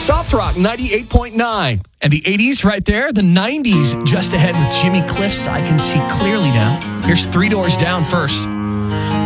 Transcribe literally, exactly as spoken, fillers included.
Soft Rock ninety-eight point nine. And the eighties right there. The nineties just ahead with Jimmy Cliff's I Can See Clearly Now. Here's Three Doors Down first.